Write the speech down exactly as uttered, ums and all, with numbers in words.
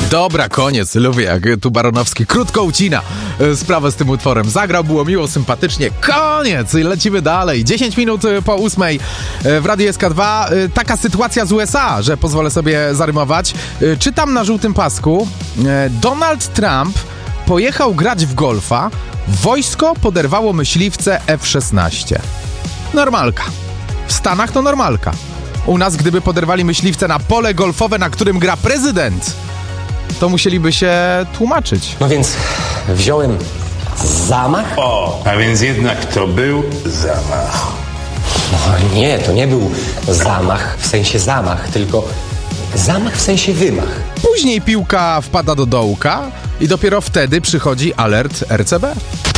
Dobra, koniec. Lubię, jak tu Baronowski krótko ucina sprawę z tym utworem. Zagrał, było miło, sympatycznie. Koniec! Lecimy dalej. dziesięć minut po ósmej w Radiu S K dwa. Taka sytuacja z U S A, że pozwolę sobie zarymować. Czytam na żółtym pasku. Donald Trump pojechał grać w golfa. Wojsko poderwało myśliwce F szesnaście. Normalka. W Stanach to normalka. U nas, gdyby poderwali myśliwce na pole golfowe, na którym gra prezydent, to musieliby się tłumaczyć. No więc wziąłem zamach? O, a więc jednak to był zamach. No nie, to nie był zamach w sensie zamach, tylko zamach w sensie wymach. Później piłka wpada do dołka i dopiero wtedy przychodzi alert R C B.